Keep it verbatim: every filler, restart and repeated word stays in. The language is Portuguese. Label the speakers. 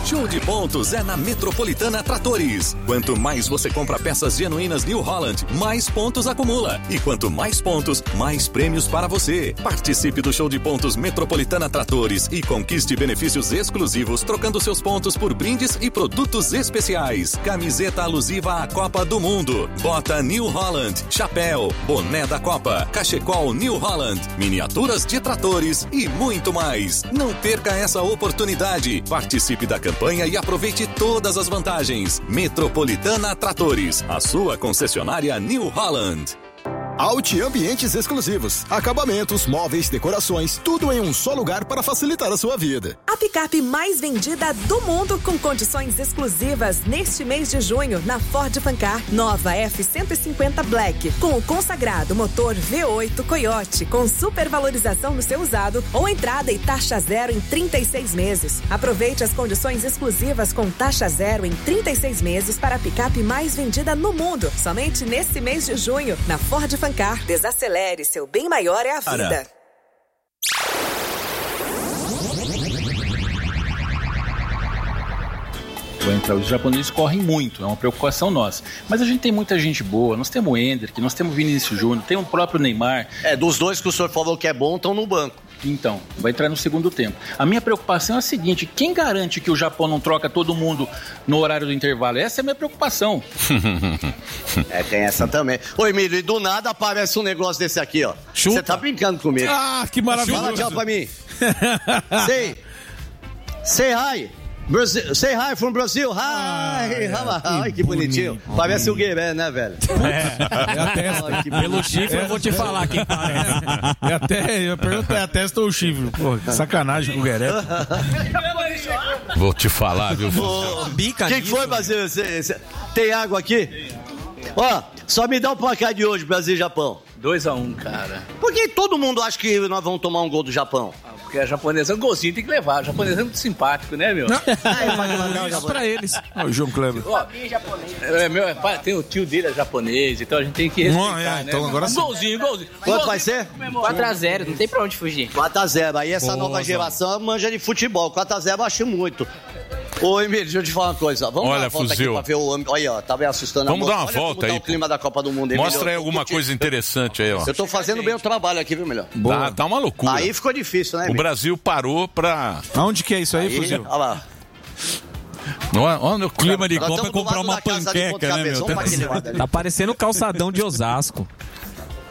Speaker 1: Show de pontos é na Metropolitana Tratores. Quanto mais você compra peças genuínas New Holland, mais pontos acumula. E quanto mais pontos, mais prêmios para você. Participe do Show de Pontos Metropolitana Tratores e conquiste benefícios exclusivos trocando seus pontos por brindes e produtos especiais. Camiseta alusiva à Copa do Mundo, bota New Holland, chapéu, boné da Copa, cachecol New Holland, miniaturas de tratores e muito mais. Não perca essa oportunidade. Participe da campanha e aproveite todas as vantagens. Metropolitana Tratores, a sua concessionária New Holland.
Speaker 2: Audi Ambientes Exclusivos. Acabamentos, móveis, decorações, tudo em um só lugar para facilitar a sua vida.
Speaker 3: A picape mais vendida do mundo com condições exclusivas neste mês de junho na Ford Fancar. Nova F cento e cinquenta Black com o consagrado motor V oito Coyote com supervalorização no seu usado ou entrada e taxa zero em trinta e seis meses. Aproveite as condições exclusivas com taxa zero em trinta e seis meses para a picape mais vendida no mundo. Somente nesse mês de junho na Ford Fancar. Desacelere, seu bem maior é a vida.
Speaker 4: Os japoneses correm muito, é uma preocupação nossa. Mas a gente tem muita gente boa, nós temos o Hendrick, nós temos o Vinícius Júnior, tem o próprio Neymar.
Speaker 5: É, dos dois que o senhor falou que é bom, estão no banco.
Speaker 4: Então, vai entrar no segundo tempo. A minha preocupação é a seguinte, quem garante que o Japão não troca todo mundo no horário do intervalo? Essa é a minha preocupação.
Speaker 5: É, tem essa também. Ô, Emílio, e do nada aparece um negócio desse aqui, ó. Você tá brincando comigo.
Speaker 6: Ah, que maravilhoso.
Speaker 5: Fala tchau pra mim. Say, say hi. Brazil, say hi from Brazil. Hi. Ah, ai, que bonitinho. Bonito. Parece o Guerreiro, né, velho?
Speaker 6: É, é a testa. Ai,
Speaker 7: pelo chifre, é, eu vou te falar quem parece.
Speaker 6: É até, eu pergunto, é a testa ou o chifre? Pô, sacanagem com o Guerreiro.
Speaker 8: Vou te falar, viu?
Speaker 5: Bica Quem que foi, Brasil? Cê, cê, tem água aqui? Ó, só me dá o placar de hoje, Brasil e Japão.
Speaker 4: dois a um, cara.
Speaker 5: Por que todo mundo acha que nós vamos tomar um gol do Japão?
Speaker 4: Porque a japonesa, um golzinho tem que levar. A japonesa é muito simpático, né, meu?
Speaker 7: É isso pra eles.
Speaker 6: Olha o João Kleber.
Speaker 4: Ó, é, meu, tem o tio dele é japonês, então a gente tem que respeitar,
Speaker 6: não, é,
Speaker 4: né?
Speaker 6: Então agora
Speaker 4: um golzinho, um golzinho.
Speaker 5: Quanto golzinho, vai ser?
Speaker 7: quatro a zero, não tem pra onde fugir.
Speaker 5: quatro a zero, aí essa
Speaker 6: Boa,
Speaker 5: nova geração manja de futebol. quatro a zero eu acho muito. Ô, Emílio, deixa eu te falar uma coisa. Vamos
Speaker 8: Olha,
Speaker 5: dar uma volta
Speaker 8: fuzil.
Speaker 5: aqui pra ver o âmbito. Olha, ó, tá bem assustando.
Speaker 8: Vamos
Speaker 5: a
Speaker 8: dar uma
Speaker 5: Olha
Speaker 8: volta
Speaker 5: como
Speaker 8: aí.
Speaker 5: Tá o clima da Copa do Mundo. Emílio.
Speaker 8: Mostra aí alguma coisa interessante aí, ó.
Speaker 5: Eu tô fazendo bem o trabalho aqui, viu, melhor?
Speaker 8: Tá, tá uma loucura.
Speaker 5: Aí ficou difícil, né,
Speaker 8: Emílio? O Brasil parou pra...
Speaker 6: Aonde que é isso aí, aí Fuzil?
Speaker 5: Olha lá.
Speaker 8: Olha o clima
Speaker 7: de Copa é comprar uma panqueca, né, meu?
Speaker 8: Tá,
Speaker 7: tá parecendo o calçadão de Osasco.